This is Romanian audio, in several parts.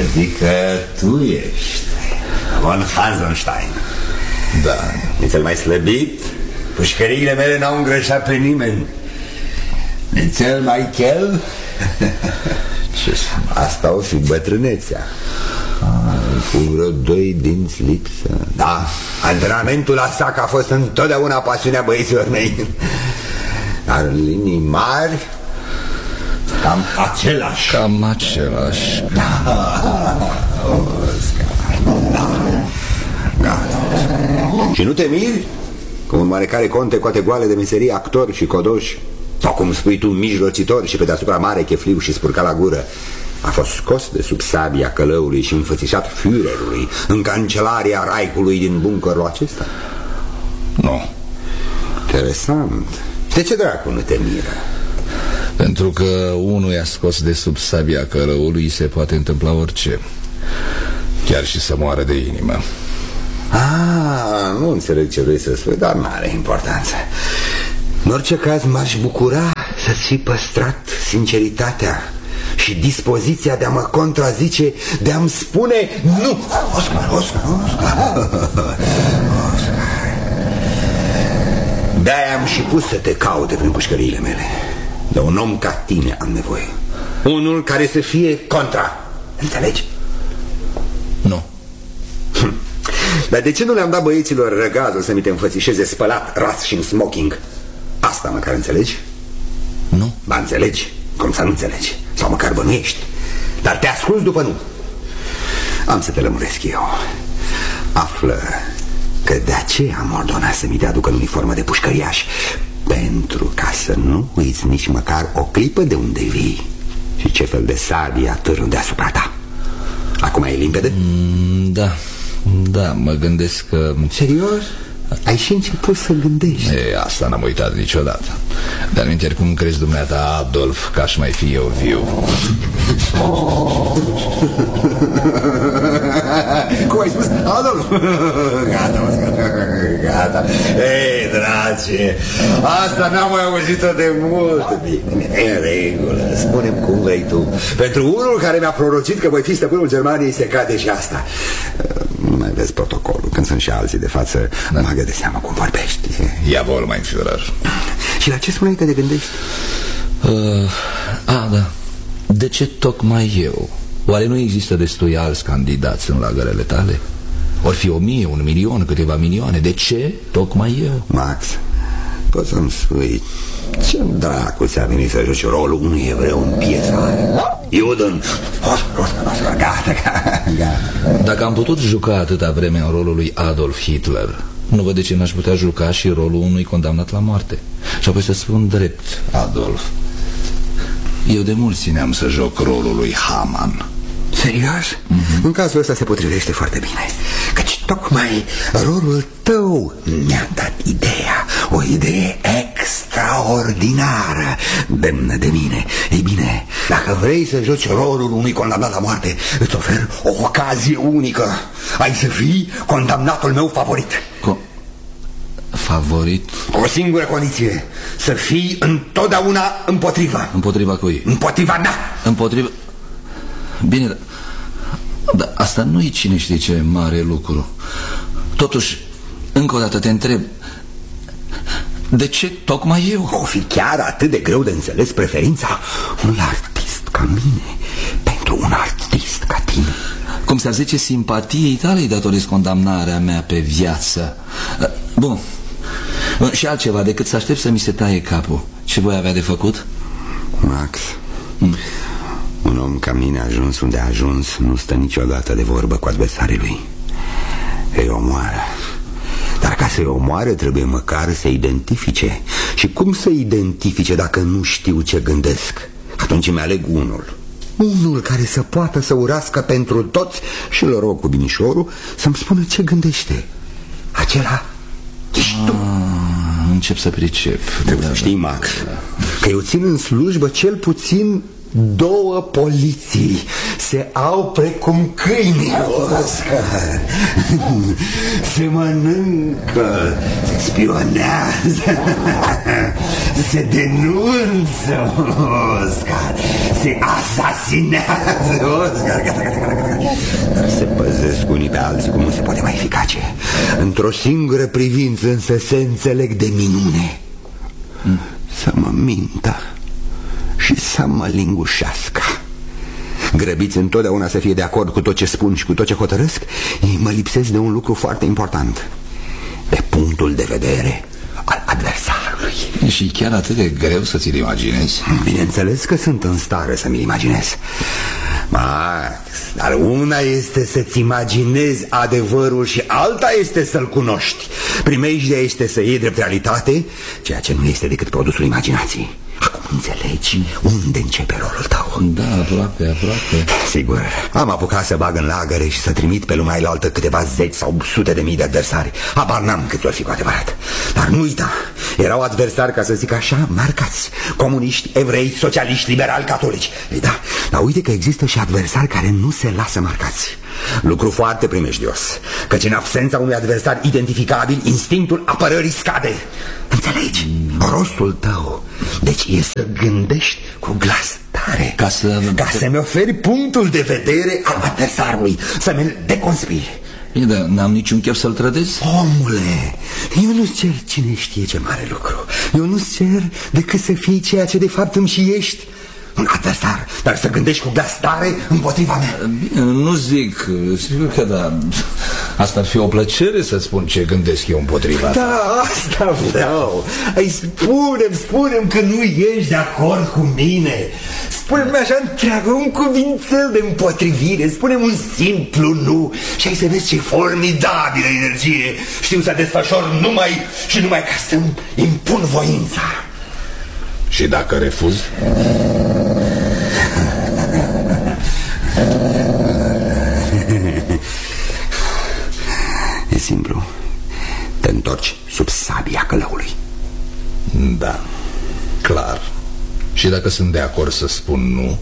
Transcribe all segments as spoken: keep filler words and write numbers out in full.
Adică tu ești von Hansenstein. Da. E cel mai slăbit. Pușcăriile mele n-au îngrășat pe nimeni. E cel mai chel. Ce asta o fi bătrânețea. Cu vreo doi dinți lipsă. Da, antrenamentul la sac a fost întotdeauna pasiunea băieților mei. Dar în linii mari cam același. Cam același. Da. Da. Și nu te miri că un marecare conte coate goale de meserie, actor și codoș, sau cum spui tu, mijlocitor și pe deasupra mare, chefliu și spurca la gură, a fost scos de sub sabia călăului și înfățișat Führerului în cancelaria Reichului din buncărul acesta? Nu. Interesant. De ce dracu nu te miră? Pentru că unul i-a scos de sub sabia călăului, se poate întâmpla orice. Chiar și să moară de inimă. Ah, nu înțeleg ce vrei să spui, dar nu are importanță. În orice caz m-aș bucura să-ți fi păstrat sinceritatea și dispoziția de a mă contrazice, de a-mi spune nu. Oscar, Oscar, Oscar, Oscar. De-aia am și pus să te caute prin pușcăriile mele. De un om ca tine am nevoie. Unul care să fie contra. Înțelegi? Nu. Hm. Dar de ce nu le-am dat băieților răgazul să mi te înfățișeze spălat, ras și în smoking? Asta măcar înțelegi? Nu. Ba înțelegi, cum să nu înțelegi. Sau măcar bănuiești. Dar te asculți după nu. Am să te lămuresc eu. Află că de aceea am ordonat să mi te aducă în uniformă de pușcăriaș, pentru ca să nu uiți nici măcar o clipă de unde vii și ce fel de sabie atârnă deasupra ta. Acum e limpede? Mm, da, da, mă gândesc că... Serios? Ai și început să gândești? E, asta n-am uitat niciodată. Dar minter, cum crezi dumneata, Adolf, că aș mai fi eu viu? Cum ai spus? Adolf? Gata, gata. Ei, dragi, asta n-am mai auzit-o de mult. Bine, în regulă, spune-mi cum vrei tu. Pentru unul care mi-a prorocit că voi fi stăpânul Germaniei, se cade și asta. Nu mai vezi protocolul, când sunt și alții de față, da. Magă de seamă cum vorbești. Ia vol, mein Führer. Și la ce spuneai că te gândești? Uh, a, da. De ce tocmai eu? Oare nu există destui alți candidați în lagărele tale? Or fi o mie, un milion, câteva milioane. De ce tocmai eu? Max, poți să-mi spui ce dracu ți-a venit să joci rolul unui evreu în piesa aia? Iuden. Gata, gata, gata. Dacă am putut juca atâta vreme în rolul lui Adolf Hitler, nu văd de ce n-aș putea juca și rolul unui condamnat la moarte. Și apoi să spun drept, Adolf, eu de mult țineam să joc rolul lui Haman. Serios? Mm-hmm. În cazul ăsta se potrivește foarte bine, căci tocmai rolul tău mi-a dat ideea. O idee extraordinară, demnă de mine. Ei bine, dacă vrei să joci rolul unui condamnat la moarte, îți ofer o ocazie unică. Ai să fii condamnatul meu favorit. Co Favorit? Cu o singură condiție: să fii întotdeauna împotriva. Împotriva cui? Împotriva mea. Împotriva... Bine, dar da, asta nu e cine știe ce mare lucru. Totuși, încă o dată te întreb, de ce tocmai eu? O fi chiar atât de greu de înțeles preferința unui artist ca mine pentru un artist ca tine? Cum s-ar zice, simpatiei tale îi datoresc condamnarea mea pe viață. Bun. Și altceva decât să aștept să mi se taie capul. Ce voi avea de făcut? Max, hmm. un om ca mine a ajuns unde a ajuns nu stă niciodată de vorbă cu adversarii lui. Îi omoară. Dar ca să-i omoară trebuie măcar să identifice. Și cum să identifice dacă nu știu ce gândesc? Atunci îmi aleg unul. Unul care să poată să urască pentru toți și îl rog cu binișorul să-mi spună ce gândește. Acela ești tu. Încep să pricep. Trebuie să știi, Max, că eu țin în slujbă cel puțin două poliții. Se au precum câini. Se mănâncă, se spionează, se denunță, Oscar, se asasinează, Oscar, gata, gata, gata, gata. Se păzesc unii pe alții cum nu se poate mai eficace. Într-o singură privință însă se înțeleg de minune. hmm. Să mă mintă și să mă lingușească. Grăbiți întotdeauna să fie de acord cu tot ce spun și cu tot ce hotărăsc. Ei mă lipsesc de un lucru foarte important: de punctul de vedere al adversarului. Și chiar atât de greu să ți-l imaginezi? Bineînțeles că sunt în stare să mi-l imaginez, Max, dar una este să-ți imaginezi adevărul și alta este să-l cunoști. Primejdea este să iei drept realitate ceea ce nu este decât produsul imaginației. Acum înțelegi unde începe rolul tău? Da, aproape, aproape. Sigur, am apucat să bag în lagăre și să trimit pe lumea ailaltă câteva zeci sau sute de mii de adversari. Habar n-am cât or fi cu adevărat. Dar nu uita, erau adversari, ca să zic așa, marcați: comuniști, evrei, socialiști, liberali, catolici. Ei da, dar uite că există și adversari care nu se lasă marcați. Lucru foarte primejdios, căci în absența unui adversar identificabil, instinctul apărării scade. Înțelegi? Rostul tău deci e să gândești cu glas tare, Ca să... Ca să-mi oferi punctul de vedere al adversarului, să mi-l deconspiri. Bine, dar n-am niciun chef să-l trădez. Omule, eu nu-ți cer cine știe ce mare lucru. Eu nu-ți cer decât să fii ceea ce de fapt îmi și ești: un adversar, dar să gândești cu glas tare împotriva mea. Bine, nu zic, sigur că da. Asta ar fi o plăcere să spun ce gândesc eu împotriva ta. Da, asta vreau. Ai, spune-mi, spune-mi că nu ești de acord cu mine. Spune-mi așa întreagă, un cuvințel de împotrivire. Spune-mi un simplu nu și ai să vezi ce formidabilă energie știu să desfășor numai și numai ca să-mi impun voința. Și dacă refuz? E simplu. Te întorci sub sabia călăului. Da, clar. Și dacă sunt de acord să spun nu?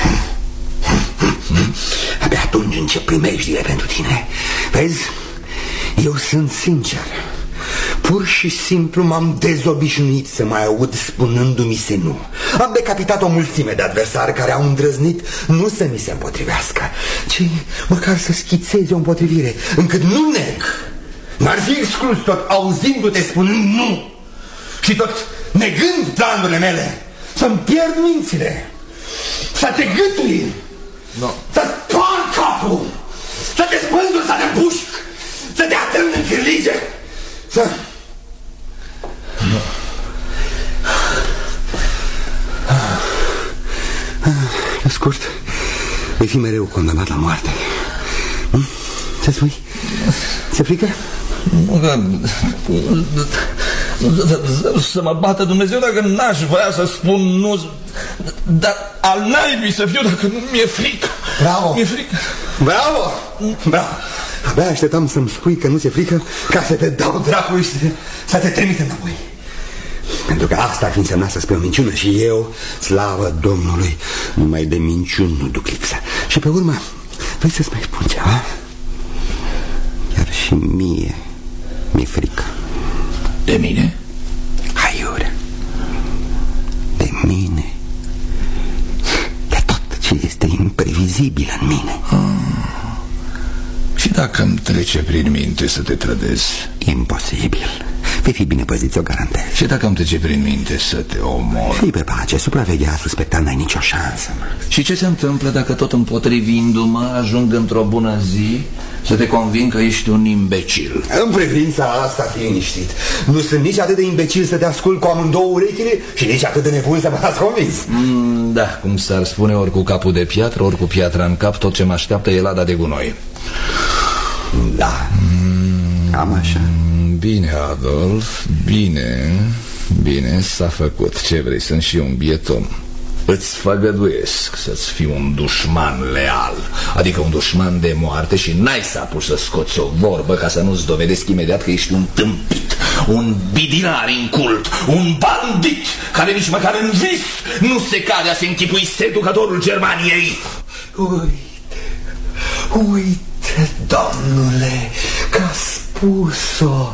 Abia atunci încep primejdile pentru tine. Vezi, eu sunt sincer. Pur și simplu m-am dezobișnuit să mai aud spunându-mi se nu. Am decapitat o mulțime de adversari care au îndrăznit nu să mi se împotrivească, ci măcar să schițeze o împotrivire, încât nu neg. N-ar fi exclus tot auzindu-te spunând nu și tot negând planurile mele, să-mi pierd mințile, să te gâtui, no. Să-ți toarn capul, să te spânduri, să te împușc, să te atârn în cârlige, să... No. Pe scurt, vei fi mereu condamnat la moarte. hm? Ce spui? Ți-e frică? Să mă bată Dumnezeu dacă n-aș vrea să spun nu. Dar al naibii să fiu dacă nu mi-e frică. Bravo! Mi-e frică. Bravo! Bravo! Abia așteptam să-mi spui că nu ți-e frică, ca să te dau dracului și să te, să te trimit înapoi. Pentru că asta ar fi însemnat să spui o minciună și eu, slavă Domnului, numai de minciuni nu duc lipsa. Și pe urmă, vrei să-ți mai spun ceva? Chiar și mie mi-e frică. De mine? Aiure. De mine. De tot ce este imprevizibil în mine. hmm. Și dacă îmi trece prin minte să te trădez? Imposibil. Vei fi bine păzit, o garantez. Și dacă îmi trece prin minte să te omor? Fii pe pace, supraveghea suspectat, n-ai nicio șansă. Și ce se întâmplă dacă tot împotrivindu-mă ajung într-o bună zi să te convin că ești un imbecil? În privința asta fii liniștit. Nu sunt nici atât de imbecil să te ascult cu amândouă urechile și nici atât de nebun să mă las convins. mm, Da, cum s-ar spune, ori cu capul de piatră, ori cu piatra în cap, tot ce mă așteaptă e lada de gunoi. Da, mm, cam așa. Bine, Adolf, bine. Bine, s-a făcut. Ce vrei, sunt și un bietom. Îți făgăduiesc să-ți fii un dușman leal, adică un dușman de moarte, și n-ai să apuci să scoți o vorbă ca să nu-ți dovedesc imediat că ești un tâmpit, un bidinar incult, un bandit care nici măcar în vis nu se cade a se închipui seducătorul Germaniei. Uite, uite, domnule, că spus-o.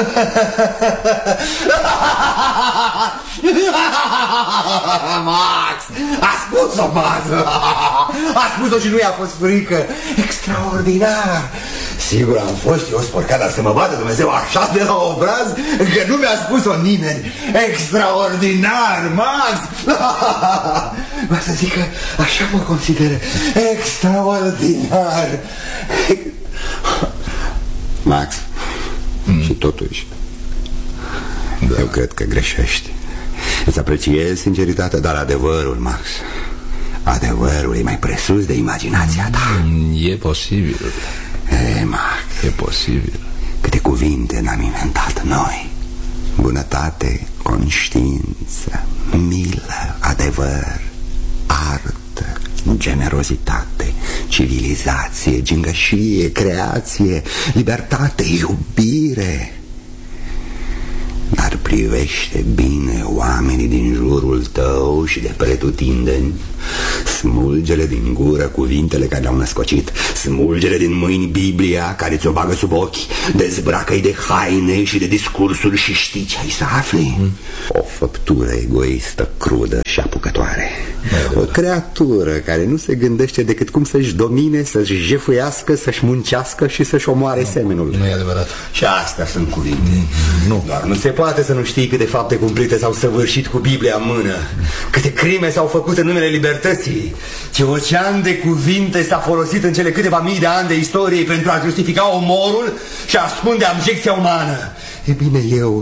Max, a spus-o, Max. A spus-o și nu i-a fost frică. Extraordinar. Sigur am fost eu sporcat, dar să mă bată Dumnezeu așa de la obraz că nu mi-a spus-o nimeni. Extraordinar, Max. Va să zic că așa mă consideră. Extraordinar. Max, mm. și totuși da. Eu cred că greșești. Îți apreciez sinceritatea, dar adevărul, Max, adevărul e mai presus de imaginația ta. E posibil. E, Max, e posibil. Câte cuvinte n-am inventat noi. Bunătate, conștiință, milă, adevăr, artă, generozitate, civilizație, gingășie, creație, libertate, iubire. Dar privește bine oamenii din jurul tău și de pretutindeni. Smulge-le din gură cuvintele care le-au născocit. Smulge-le din mâini Biblia care ți-o bagă sub ochi. Dezbracă-i de haine și de discursuri și știi ce ai să afli? Mm. O făptură egoistă, crudă și apucătoare. O creatură care nu se gândește decât cum să-și domine, să-și jefuiască, să-și muncească și să-și omoare nu, semenul. Nu e adevărat. Și astea sunt cuvinte. Mm. Nu. Doar nu se poate să nu știi câte fapte cumplite s-au săvârșit cu Biblia în mână, câte crime s-au făcut în numele libertății, ce ocean de cuvinte s-a folosit în cele câteva mii de ani de istorie pentru a justifica omorul și a ascunde abjecția umană. E bine, eu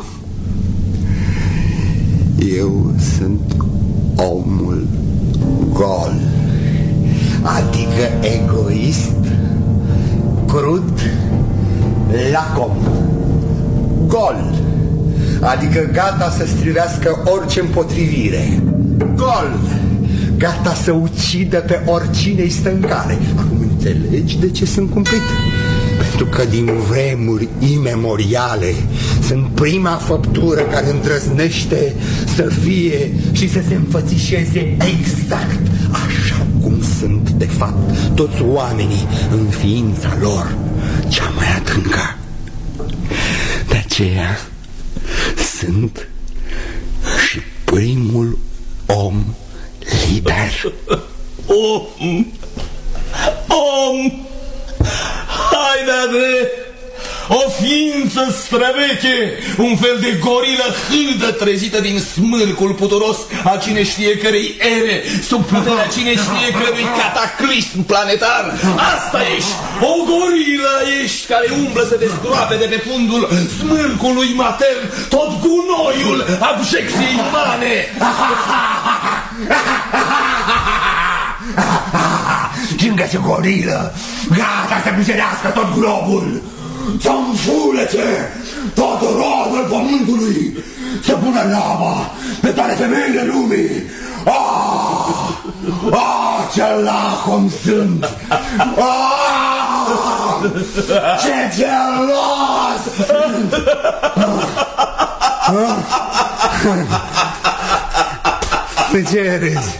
eu sunt omul gol, adică egoist, crud, lacom, gol, adică gata să strivească orice împotrivire, gol, gata să ucidă pe oricine-i stă în cale. Acum înțelegi de ce sunt cumplit? Pentru că din vremuri imemoriale sunt prima făptură care îndrăznește să fie și să se înfățișeze exact așa cum sunt de fapt toți oamenii în ființa lor cea mai adâncă. De aceea sunt și primul om liber. Om! Om! Haide, o ființă străveche, un fel de gorilă hâldă trezită din smârcul puturos a cine știe cărei ere, sub puterea cine știe cărui cataclism planetar. Asta ești, o gorilă ești care umblă să te zdroape de pe fundul smârcului matern tot gunoiul abjecției umane. Gingă-ți gorilă, gata să mizerească tot globul, să înfulece tot rodul pământului, să pună lava pe toate femeile lumii. Ah, ah, ce lacom sunt! Ah, ce gelos sunt! De ce râzi?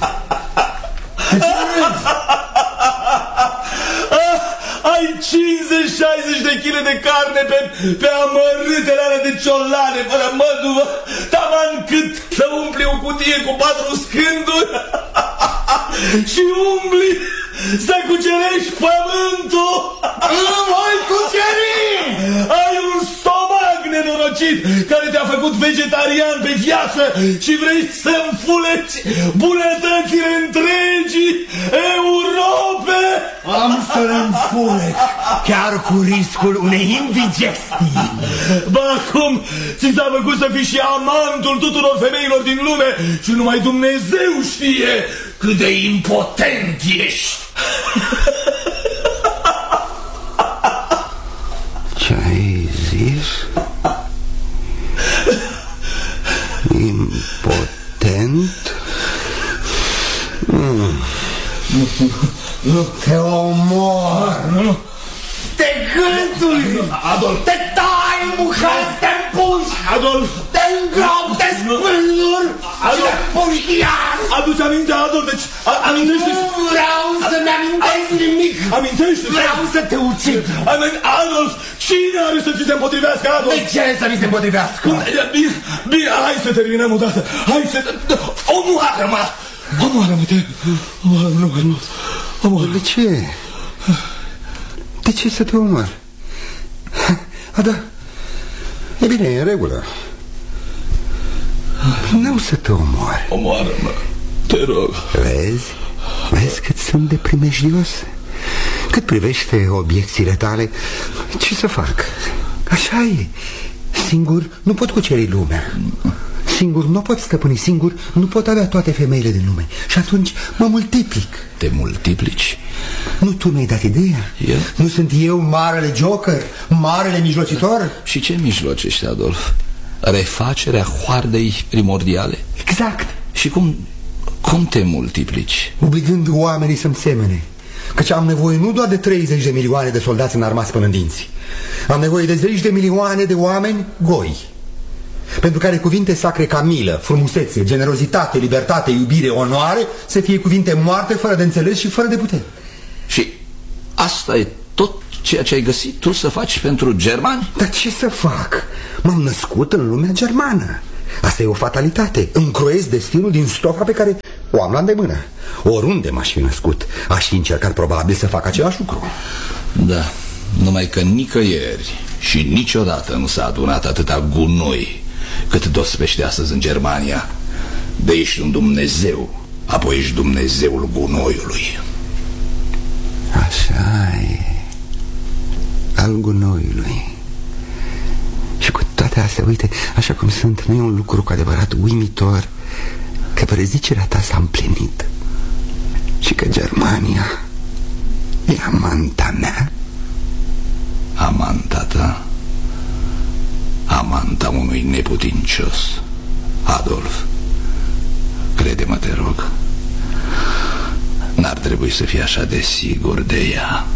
Ai cincizeci șaizeci de kg de carne pe, pe amărâtele alea de ciolane fără măduvă, taman cât să umpli o cutie cu patru scânduri și umbli să cucerești pământul. Nu voi cuceri! Ai un stomac nenorocit care te-a făcut vegetarian pe viață și vrei să înfuleci bunătățile întregii Europe. Am să-l înfulec, chiar cu riscul unei indigestii. Ba, acum ți s-a făcut să fii și amantul tuturor femeilor din lume și numai Dumnezeu știe cât de impotent ești. Ce ai zis? Impotent? Mm. Te omor! Nu, nu. Te gânduri! Adolf! Te tai, muhas, te puși! Adolf! Te îngrop, te spâlnuri și te puși iar! Adu-ți aminte, Adolf, deci amintește-ți... Nu vreau să-mi amintesc nimic! Amintește-ți! Vreau să te ucid! Adolf, cine are să ți se împotrivească, Adolf? De ce să mi se împotrivească? Bine, bine, hai să terminăm odată. Hai să... Omoară-mă! Omoară-mă, te... Omoară-mă, nu, omoară. De ce? De ce să te omor? A, da. E bine, e în regulă. Nu să te omor. Omoară-mă, te rog. Vezi? Vezi cât sunt de primejdios? Cât privește obiecțiile tale, ce să fac? Așa e. Singur nu pot cuceri lumea. Singur nu pot stăpâni, singur nu pot avea toate femeile din lume. Și atunci mă multiplic. Te multiplici? Nu tu mi-ai dat ideea? Eu? Nu sunt eu marele joker, marele mijlocitor? Și ce mijlocești, Adolf? Refacerea hoardei primordiale? Exact. Și cum, cum te multiplici? Obligând oamenii să-mi semene. Căci am nevoie nu doar de treizeci de milioane de soldați înarmați până în dinți. Am nevoie de zeci de milioane de oameni goi, pentru care cuvinte sacre ca milă, frumusețe, generozitate, libertate, iubire, onoare să fie cuvinte moarte, fără de înțeles și fără de putere. Și asta e tot ceea ce ai găsit tu să faci pentru germani? Dar ce să fac? M-am născut în lumea germană. Asta e o fatalitate. Îmi croiesc destinul din stofa pe care o am la îndemână. Oriunde m-aș fi născut, aș fi încercat probabil să fac același lucru. Da, numai că nicăieri și niciodată nu s-a adunat atâta gunoi cât dospește astăzi în Germania. De ești un Dumnezeu, apoi ești Dumnezeul gunoiului. Așa e. Al gunoiului. Și cu toate astea, uite, așa cum sunt, nu e un lucru cu adevărat uimitor că prezicerea ta s-a împlinit și că Germania e amanta mea. Amanta ta? Amanta unui neputincios. Adolf, crede-mă, te rog, n-ar trebui să fii așa de sigur de ea.